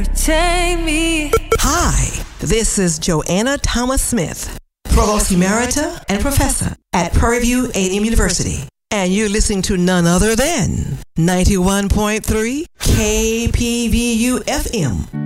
Take me. Hi, this is Joanna Thomas Smith, Provost Emerita and Professor at Prairie View A&M University. And you're listening to none other than 91.3 KPVU FM.